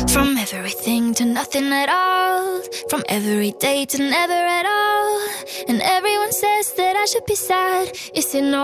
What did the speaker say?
From everything to nothing at all, from every day to never at all. And everyone says that I should be sad. Is it normal?